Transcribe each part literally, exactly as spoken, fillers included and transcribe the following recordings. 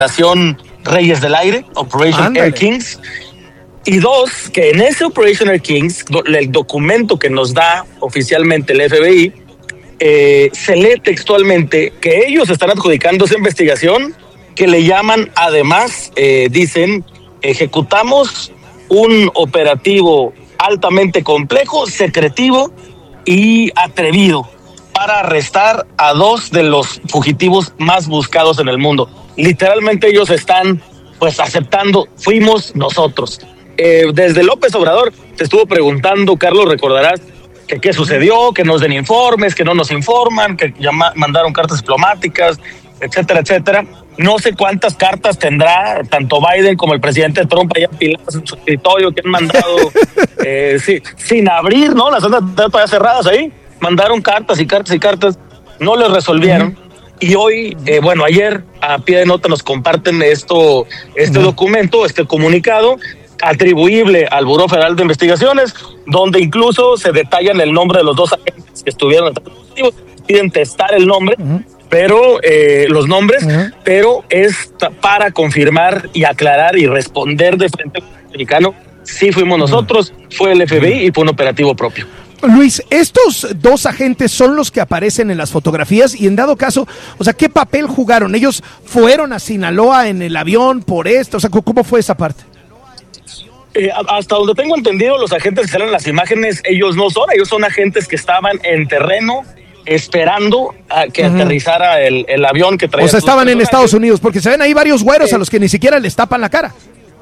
Operación Reyes del Aire, Operation Ándale. Air Kings. Y dos, que en ese Operation Air Kings, el documento que nos da oficialmente el F B I, eh, se lee textualmente que ellos están adjudicando esa investigación, que le llaman, además, eh, dicen, ejecutamos un operativo altamente complejo, secretivo y atrevido para arrestar a dos de los fugitivos más buscados en el mundo. Literalmente ellos están pues aceptando, fuimos nosotros. Eh, desde López Obrador te estuvo preguntando, Carlos, recordarás, que qué sucedió, que nos den informes, que no nos informan, que llama, mandaron cartas diplomáticas, etcétera, etcétera. No sé cuántas cartas tendrá tanto Biden como el presidente Trump allá apiladas en su escritorio que han mandado eh, sí, sin abrir, ¿no? Las zonas todavía cerradas ahí. Mandaron cartas y cartas y cartas, no les resolvieron. Uh-huh. Y hoy, eh, bueno, ayer a pie de nota nos comparten esto, este uh-huh. documento, este comunicado atribuible al Buró Federal de Investigaciones, donde incluso se detallan el nombre de los dos agentes que estuvieron en el piden testar el nombre, uh-huh. pero eh, los nombres, uh-huh. pero es para confirmar y aclarar y responder de frente al mexicano, sí fuimos nosotros, uh-huh. fue el F B I y fue un operativo propio. Luis, estos dos agentes son los que aparecen en las fotografías y en dado caso, o sea, ¿qué papel jugaron? ¿Ellos fueron a Sinaloa en el avión por esto? O sea, ¿cómo fue esa parte? Eh, hasta donde tengo entendido, los agentes que salen en las imágenes, ellos no son, ellos son agentes que estaban en terreno esperando a que uh-huh. aterrizara el, el avión que traía. O sea, estaban en Estados Unidos, porque se ven ahí varios güeros eh. a los que ni siquiera les tapan la cara.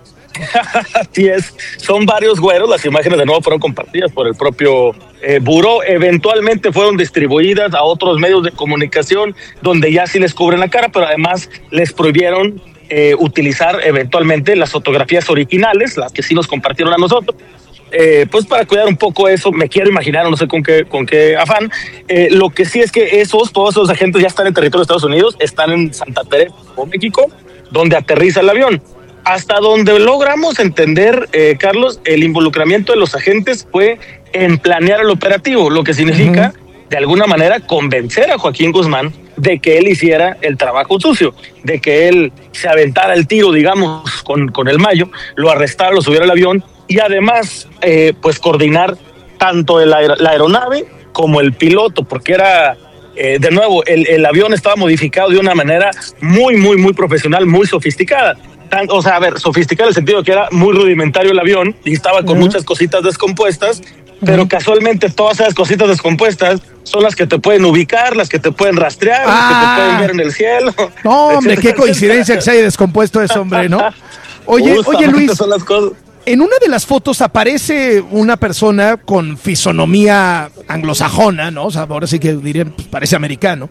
Así es, son varios güeros, las imágenes de nuevo fueron compartidas por el propio eh, buró, eventualmente fueron distribuidas a otros medios de comunicación donde ya sí les cubren la cara, pero además les prohibieron eh, utilizar eventualmente las fotografías originales, las que sí nos compartieron a nosotros, eh, pues para cuidar un poco eso, me quiero imaginar, no sé con qué, con qué afán. Eh, lo que sí es que esos, todos esos agentes ya están en territorio de Estados Unidos, están en Santa Teresa, México, donde aterriza el avión. Hasta donde logramos entender, eh, Carlos, el involucramiento de los agentes fue en planear el operativo, lo que significa, uh-huh. de alguna manera, convencer a Joaquín Guzmán de que él hiciera el trabajo sucio, de que él se aventara el tiro, digamos, con, con el Mayo, lo arrestara, lo subiera al avión y además, eh, pues, coordinar tanto el aer- la aeronave como el piloto, porque era... Eh, de nuevo, el, el avión estaba modificado de una manera muy, muy, muy profesional, muy sofisticada. Tan, o sea, a ver, sofisticada en el sentido que era muy rudimentario el avión y estaba con uh-huh. muchas cositas descompuestas, uh-huh. pero casualmente todas esas cositas descompuestas son las que te pueden ubicar, las que te pueden rastrear, ah. las que te pueden ver en el cielo. No, hombre, etcétera, qué coincidencia etcétera. Que se haya descompuesto ese hombre, ¿no? Oye, oye, Luis, son las cosas. En una de las fotos aparece una persona con fisonomía anglosajona, ¿no? O sea, ahora sí que dirían, pues, parece americano.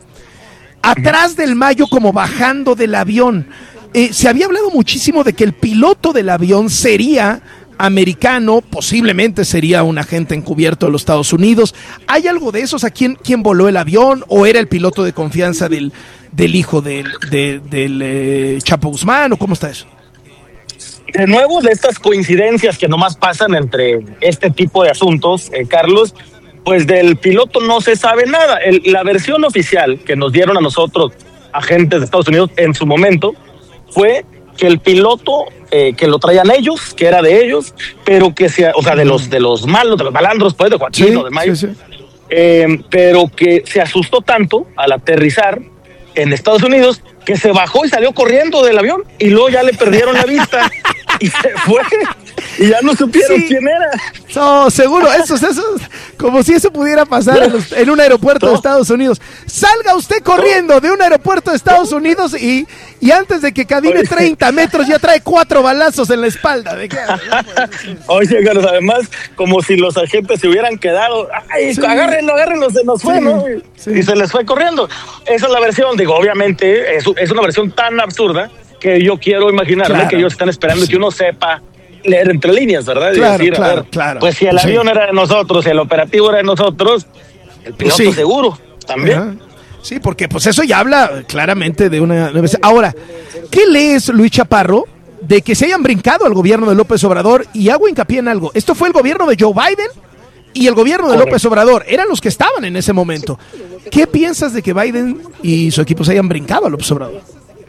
Atrás del Mayo, como bajando del avión. Eh, se había hablado muchísimo de que el piloto del avión sería americano, posiblemente sería un agente encubierto de los Estados Unidos. ¿Hay algo de eso? O sea, ¿quién, quién voló el avión? ¿O era el piloto de confianza del, del hijo del, de, del eh, Chapo Guzmán? ¿O cómo está eso? De nuevo, de estas coincidencias que nomás pasan entre este tipo de asuntos, eh, Carlos, pues del piloto no se sabe nada. El, la versión oficial que nos dieron a nosotros, agentes de Estados Unidos, en su momento, fue que el piloto, eh, que lo traían ellos, que era de ellos, pero que se, o sea, de los, de los malos, de los malandros, pues, de Joaquín, sí, o de Mayo, sí, sí. Eh, pero que se asustó tanto al aterrizar en Estados Unidos que se bajó y salió corriendo del avión y luego ya le perdieron la vista y se fue y ya no supieron sí. quién era. No, seguro, eso, eso, como si eso pudiera pasar en, los, en un aeropuerto no. de Estados Unidos. Salga usted corriendo no. de un aeropuerto de Estados Unidos y, y antes de que camine treinta metros ya trae cuatro balazos en la espalda. ¿De qué? Oye, Carlos, además, como si los agentes se hubieran quedado, ay, sí. agárrenlo, agárrenlo, se nos fue, sí. ¿no? Sí. Y se les fue corriendo. Esa es la versión, digo, obviamente, es, es una versión tan absurda que yo quiero imaginarme claro. que ellos están esperando sí. que uno sepa leer entre líneas, ¿verdad? Y claro, decir, claro, a ver, claro. pues si el sí. avión era de nosotros, si el operativo era de nosotros, el piloto sí. seguro también. Ajá. Sí, porque pues eso ya habla claramente de una... Ahora, ¿qué lees, Luis Chaparro, de que se hayan brincado al gobierno de López Obrador? Y hago hincapié en algo. Esto fue el gobierno de Joe Biden y el gobierno de Correcto. López Obrador. Eran los que estaban en ese momento. ¿Qué piensas de que Biden y su equipo se hayan brincado a López Obrador?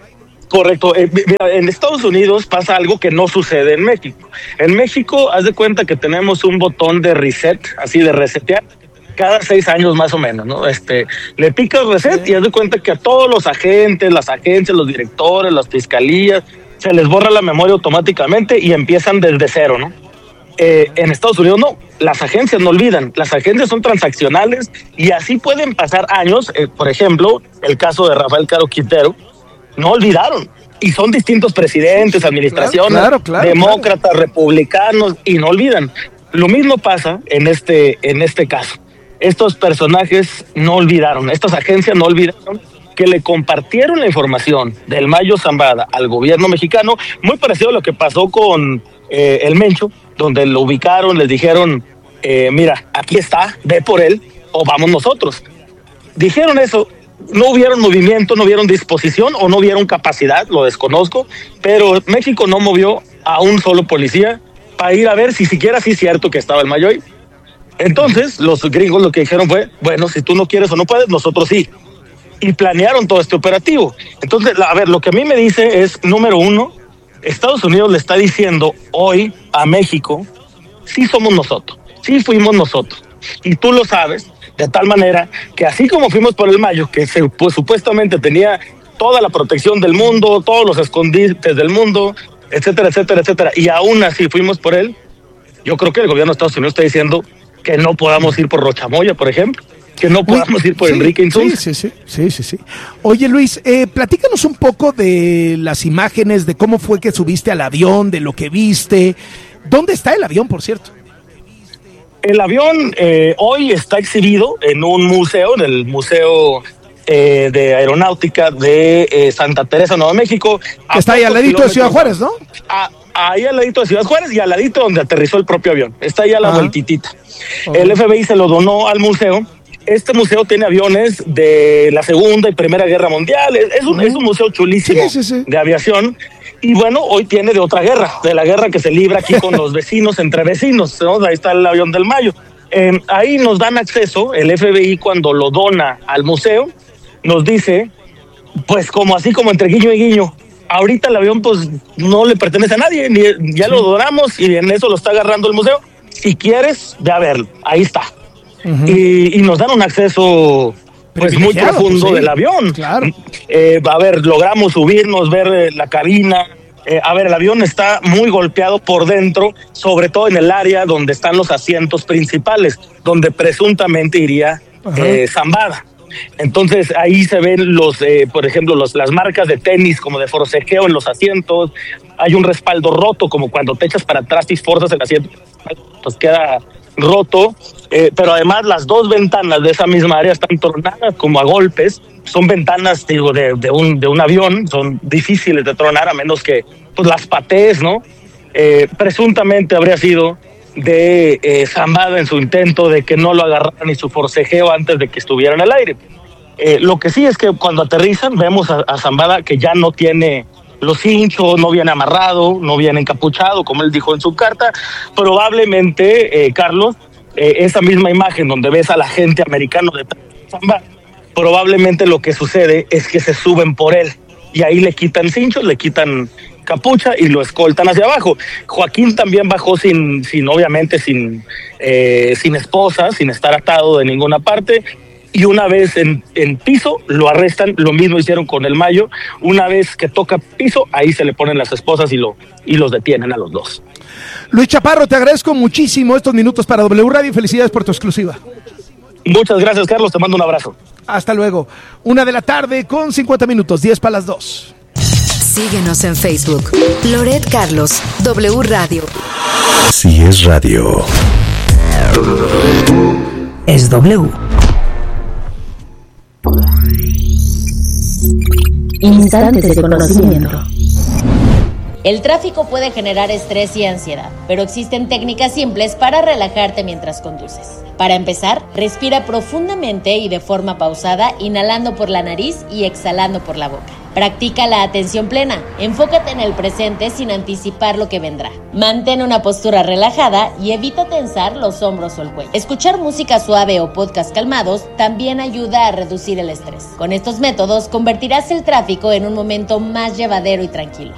Correcto. Eh, mira, en Estados Unidos pasa algo que no sucede en México. En México, haz de cuenta que tenemos un botón de reset, así de resetear, cada seis años más o menos, ¿no? Este, le picas reset y haz de cuenta que a todos los agentes, las agencias, los directores, las fiscalías, se les borra la memoria automáticamente y empiezan desde cero, ¿no? Eh, en Estados Unidos no, las agencias no olvidan, las agencias son transaccionales y así pueden pasar años. Eh, por ejemplo, el caso de Rafael Caro Quintero, no olvidaron. Y son distintos presidentes, administraciones, claro, claro, claro, demócratas, claro. republicanos, y no olvidan. Lo mismo pasa en este, en este caso. Estos personajes no olvidaron, estas agencias no olvidaron que le compartieron la información del Mayo Zambada al gobierno mexicano, muy parecido a lo que pasó con eh, el Mencho, donde lo ubicaron, les dijeron, eh, mira, aquí está, ve por él, o vamos nosotros. Dijeron eso. No hubieron movimiento, no hubieron disposición o no hubieron capacidad, lo desconozco, pero México no movió a un solo policía para ir a ver si siquiera sí es cierto que estaba el Mayo ahí. Entonces, los gringos lo que dijeron fue, bueno, si tú no quieres o no puedes, nosotros sí. Y planearon todo este operativo. Entonces, a ver, lo que a mí me dice es, número uno, Estados Unidos le está diciendo hoy a México, sí somos nosotros, sí fuimos nosotros. Y tú lo sabes, de tal manera que así como fuimos por el Mayo, que se, pues, supuestamente tenía toda la protección del mundo, todos los escondites del mundo, etcétera, etcétera, etcétera, y aún así fuimos por él, yo creo que el gobierno de Estados Unidos está diciendo que no podamos ir por Rochamoya, por ejemplo, que no podamos ir por sí, Enrique Insunza. Sí, sí, sí, sí, sí. Oye, Luis, eh, platícanos un poco de las imágenes, de cómo fue que subiste al avión, de lo que viste. ¿Dónde está el avión, por cierto? El avión eh, hoy está exhibido en un museo, en el Museo eh, de Aeronáutica de eh, Santa Teresa, Nuevo México. Que está ahí al ladito de Ciudad Juárez, ¿no? A, ahí al ladito de Ciudad Juárez y al ladito donde aterrizó el propio avión. Está ahí a la ah. vueltitita. Oh. El F B I se lo donó al museo. Este museo tiene aviones de la Segunda y Primera Guerra Mundial. Es un, uh-huh. es un museo chulísimo sí, sí, sí. de aviación. Y bueno, hoy tiene de otra guerra, de la guerra que se libra aquí con los vecinos, entre vecinos, ¿no? Ahí está el avión del Mayo. Eh, ahí nos dan acceso, el F B I cuando lo dona al museo, nos dice, pues como así como entre guiño y guiño, ahorita el avión pues no le pertenece a nadie, ni, ya sí. lo donamos y en eso lo está agarrando el museo. Si quieres, ve a verlo, ahí está. Uh-huh. y, y nos dan un acceso pues muy profundo pues, sí. del avión. Claro. Eh, a ver, logramos subirnos, ver eh, la cabina. Eh, a ver, el avión está muy golpeado por dentro, sobre todo en el área donde están los asientos principales, donde presuntamente iría eh, Zambada. Entonces ahí se ven los, eh, por ejemplo, los, las marcas de tenis como de forcejeo en los asientos. Hay un respaldo roto, como cuando te echas para atrás y forzas el asiento, pues queda roto, eh, pero además las dos ventanas de esa misma área están tronadas como a golpes. Son ventanas, digo, de, de un de un avión, son difíciles de tronar a menos que pues las patees, ¿no? Eh, presuntamente habría sido de eh, Zambada en su intento de que no lo agarraran y su forcejeo antes de que estuviera en el aire. Eh, lo que sí es que cuando aterrizan vemos a, a Zambada que ya no tiene los hinchos, no viene amarrado, no viene encapuchado, como él dijo en su carta. Probablemente, eh, Carlos, eh, esa misma imagen donde ves al agente americano de Zambada, probablemente lo que sucede es que se suben por él y ahí le quitan cinchos, le quitan capucha y lo escoltan hacia abajo. Joaquín también bajó sin, sin obviamente, sin, eh, sin esposa, sin estar atado de ninguna parte. Y una vez en, en piso, lo arrestan. Lo mismo hicieron con el Mayo. Una vez que toca piso, ahí se le ponen las esposas y, lo, y los detienen a los dos. Luis Chaparro, te agradezco muchísimo estos minutos para W Radio y felicidades por tu exclusiva. Muchas gracias, Carlos. Te mando un abrazo. Hasta luego. Una de la tarde con cincuenta minutos, diez para las dos. Síguenos en Facebook. Loret Carlos, W Radio. Si es radio, es W. Instantes de conocimiento. El tráfico puede generar estrés y ansiedad, pero existen técnicas simples para relajarte mientras conduces. Para empezar, respira profundamente y de forma pausada, inhalando por la nariz y exhalando por la boca. Practica la atención plena. Enfócate en el presente sin anticipar lo que vendrá. Mantén una postura relajada y evita tensar los hombros o el cuello. Escuchar música suave o podcast calmados también ayuda a reducir el estrés. Con estos métodos convertirás el tráfico en un momento más llevadero y tranquilo.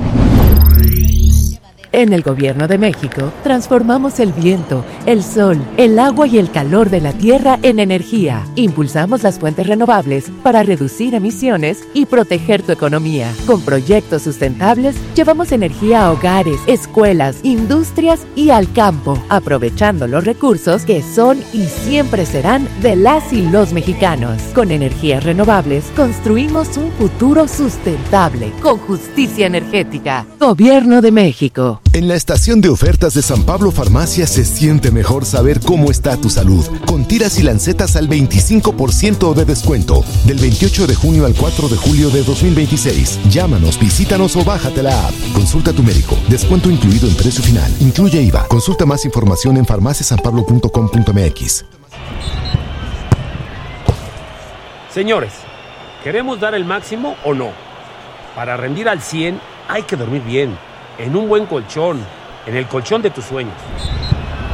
En el Gobierno de México, transformamos el viento, el sol, el agua y el calor de la tierra en energía. Impulsamos las fuentes renovables para reducir emisiones y proteger tu economía. Con proyectos sustentables, llevamos energía a hogares, escuelas, industrias y al campo, aprovechando los recursos que son y siempre serán de las y los mexicanos. Con energías renovables, construimos un futuro sustentable, con justicia energética. Gobierno de México. En la estación de ofertas de San Pablo Farmacia se siente mejor saber cómo está tu salud. Con tiras y lancetas al veinticinco por ciento de descuento. Del veintiocho de junio al cuatro de julio de dos mil veintiséis. Llámanos, visítanos o bájate la app. Consulta a tu médico. Descuento incluido en precio final. Incluye I V A. Consulta más información en farmacia san pablo punto com punto m x. Señores, ¿queremos dar el máximo o no? Para rendir al cien hay que dormir bien. En un buen colchón, en el colchón de tus sueños.